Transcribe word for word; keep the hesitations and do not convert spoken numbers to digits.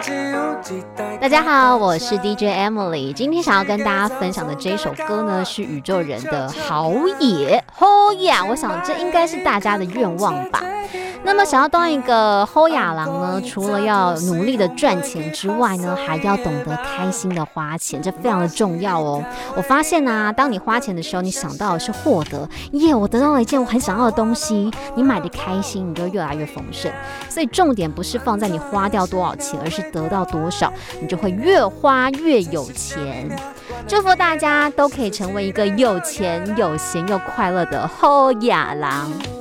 大家好，我是 D J Emily。今天想要跟大家分享的这首歌呢，是宇宙人的好野好呀。我想这应该是大家的愿望吧。那么想要当一个好野郎呢，除了要努力的赚钱之外呢，还要懂得开心的花钱，这非常的重要哦。我发现啊，当你花钱的时候，你想到的是获得，耶，我得到了一件我很想要的东西，你买的开心，你就越来越丰盛。所以重点不是放在你花掉多少钱，而是得到多少，你就会越花越有钱。祝福大家都可以成为一个有钱有闲又快乐的好野郎。